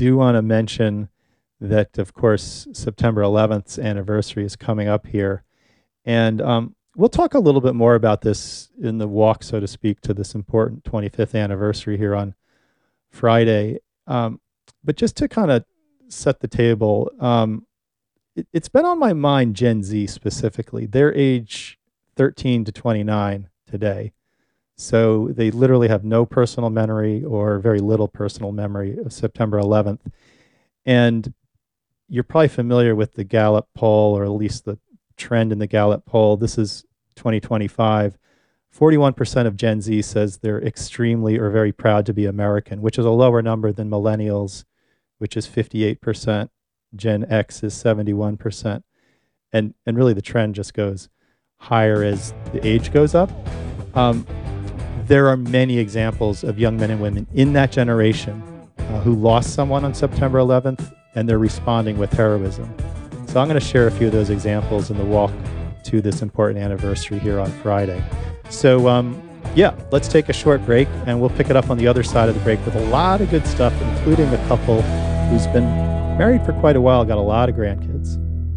do want to mention that, of course, September 11th's anniversary is coming up here. And we'll talk a little bit more about this in the walk, so to speak, to this important 25th anniversary here on Friday. But just to kind of set the table, it's been on my mind, Gen Z specifically. They're age 13 to 29 today. So they literally have no personal memory or very little personal memory of September 11th. And you're probably familiar with the Gallup poll, or at least the trend in the Gallup poll. This is 2025. 41% of Gen Z says they're extremely or very proud to be American, which is a lower number than millennials, which is 58%. Gen X is 71%. And really the trend just goes higher as the age goes up. There are many examples of young men and women in that generation who lost someone on September 11th, and they're responding with heroism. So I'm going to share a few of those examples in the walk to this important anniversary here on Friday. So let's take a short break, and we'll pick it up on the other side of the break with a lot of good stuff, including a couple who's been married for quite a while, got a lot of grandkids.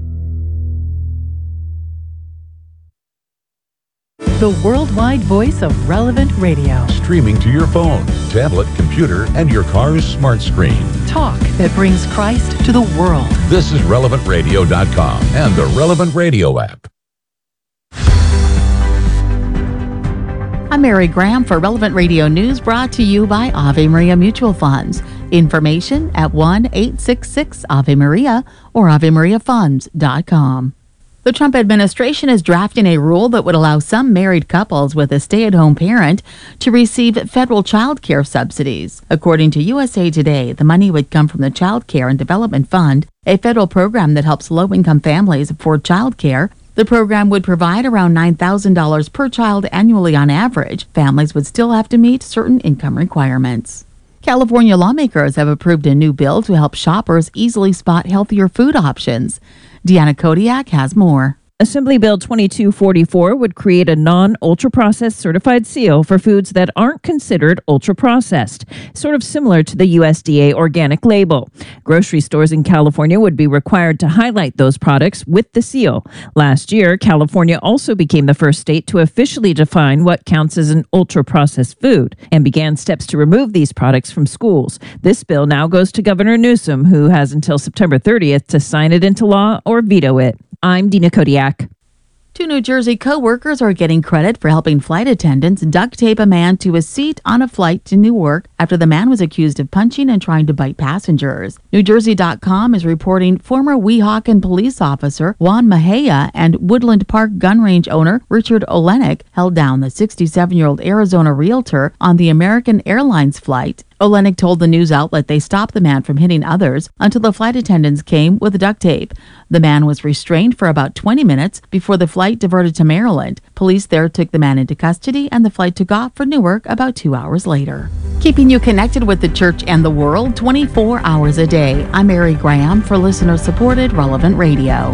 The worldwide voice of Relevant Radio. Streaming to your phone, tablet, computer, and your car's smart screen. Talk that brings Christ to the world. This is RelevantRadio.com and the Relevant Radio app. I'm Mary Graham for Relevant Radio News, brought to you by Ave Maria Mutual Funds. Information at 1-866-AVE-MARIA or AveMariaFunds.com. The Trump administration is drafting a rule that would allow some married couples with a stay-at-home parent to receive federal child care subsidies. According to USA Today, the money would come from the Child Care and Development Fund, a federal program that helps low-income families afford child care. The program would provide around $9,000 per child annually on average. Families would still have to meet certain income requirements. California lawmakers have approved a new bill to help shoppers easily spot healthier food options. Deanna Kodiak has more. Assembly Bill 2244 would create a non-ultra-processed certified seal for foods that aren't considered ultra-processed, sort of similar to the USDA organic label. Grocery stores in California would be required to highlight those products with the seal. Last year, California also became the first state to officially define what counts as an ultra-processed food and began steps to remove these products from schools. This bill now goes to Governor Newsom, who has until September 30th to sign it into law or veto it. I'm Dina Kodiak. Two New Jersey co-workers are getting credit for helping flight attendants duct tape a man to a seat on a flight to Newark after the man was accused of punching and trying to bite passengers. NewJersey.com is reporting former Weehawken police officer Juan Mejia and Woodland Park gun range owner Richard Olenek held down the 67-year-old Arizona realtor on the American Airlines flight. Olenek told the news outlet they stopped the man from hitting others until the flight attendants came with duct tape. The man was restrained for about 20 minutes before the flight diverted to Maryland. Police there took the man into custody, and the flight took off for Newark about 2 hours later. Keeping you connected with the church and the world 24 hours a day. I'm Mary Graham for listener-supported Relevant Radio.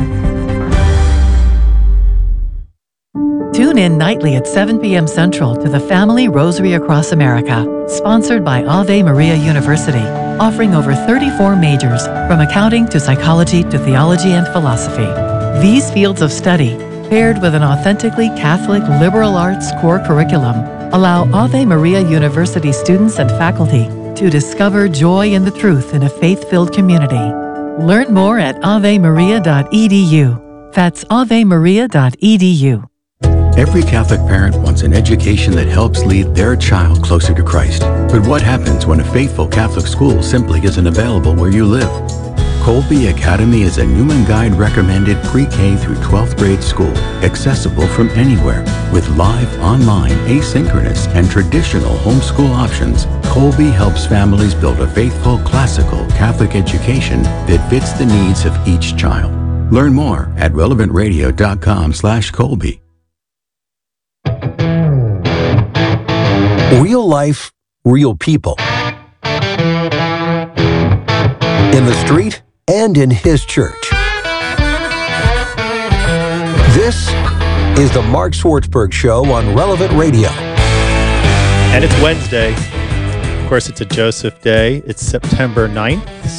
Tune in nightly at 7 p.m. Central to the Family Rosary Across America, sponsored by Ave Maria University, offering over 34 majors, from accounting to psychology to theology and philosophy. These fields of study, paired with an authentically Catholic liberal arts core curriculum, allow Ave Maria University students and faculty to discover joy in the truth in a faith-filled community. Learn more at avemaria.edu. That's avemaria.edu. Every Catholic parent wants an education that helps lead their child closer to Christ. But what happens when a faithful Catholic school simply isn't available where you live? Colby Academy is a Newman Guide recommended pre-K through 12th grade school, accessible from anywhere. With live, online, asynchronous, and traditional homeschool options, Colby helps families build a faithful, classical Catholic education that fits the needs of each child. Learn more at relevantradio.com/Colby. Real life, real people. In the street and in his church. This is the Mark Swartzberg Show on Relevant Radio. And it's Wednesday. Of course, it's a Joseph Day. It's September 9th.